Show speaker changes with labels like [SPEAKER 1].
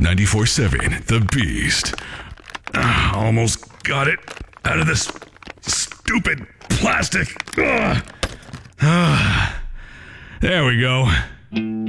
[SPEAKER 1] 94.7 The Beast. Almost got it out of this stupid plastic. There we go.